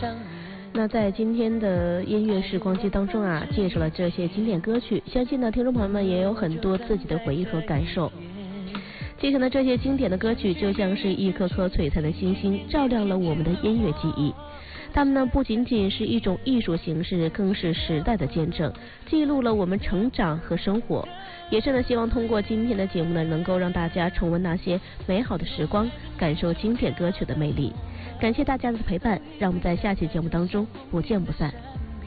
那在今天的音乐时光机当中啊，介绍了这些经典歌曲，相信呢听众朋友们也有很多自己的回忆和感受。接下来这些经典的歌曲就像是一颗颗璀璨的星星，照亮了我们的音乐记忆。它们呢不仅仅是一种艺术形式，更是时代的见证，记录了我们成长和生活。也是呢希望通过今天的节目呢，能够让大家重温那些美好的时光，感受经典歌曲的魅力。感谢大家的陪伴，让我们在下期节目当中不见不散。